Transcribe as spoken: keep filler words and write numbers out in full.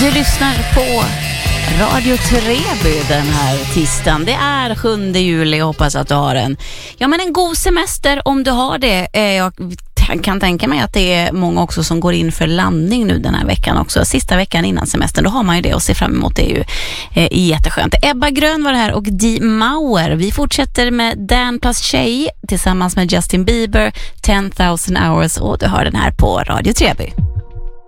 Du lyssnar på Radio Treby den här tisdagen. Det är sjunde juli, jag hoppas att du har en, ja, men en god semester om du har det. Jag kan tänka mig att det är många också som går in för landning nu den här veckan också. Sista veckan innan semestern, då har man ju det att se fram emot. Det är ju eh, jätteskönt. Ebba Grön var det här och Dee Mauer. Vi fortsätter med Dan plus Tjej tillsammans med Justin Bieber, ten thousand hours, och du hör den här på Radio Treby.